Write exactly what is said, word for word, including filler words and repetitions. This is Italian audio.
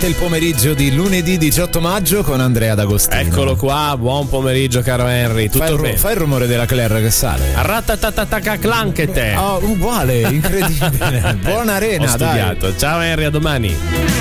parte il pomeriggio di lunedì diciotto maggio con Andrea D'Agostino. Eccolo qua, buon pomeriggio caro Henry, tutto fai, bene? Il, fai il rumore della Claire che sale. Arratatatataca clanchete. Oh, uguale, incredibile. Buona arena, Ho studiato. dai. Ciao Henry, a domani.